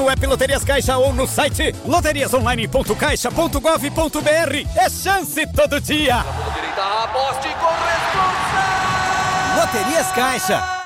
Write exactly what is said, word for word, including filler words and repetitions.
no app Loterias Caixa ou no site loterias online ponto caixa ponto gov ponto br. É chance todo dia. Direita, aposte com responsa. Loterias Caixa.